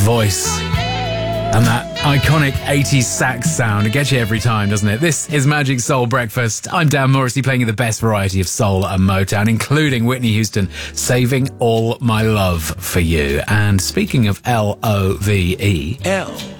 voice and that iconic 80s sax sound. It gets you every time, doesn't it? This is Magic Soul Breakfast. I'm Dan Morrissey, playing you the best variety of soul and Motown, including Whitney Houston, Saving All My Love for You. And speaking of Love,